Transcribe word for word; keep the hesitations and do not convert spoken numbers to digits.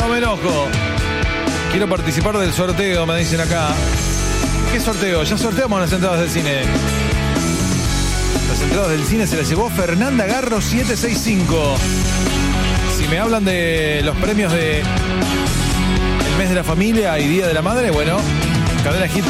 no me enojo. Quiero participar del sorteo, me dicen acá. ¿Qué sorteo? Ya sorteamos las entradas del cine. Las entradas del cine se las llevó Fernanda Garro siete seis cinco. Si me hablan de los premios de el mes de la familia y Día de la Madre, bueno, Cadena Hit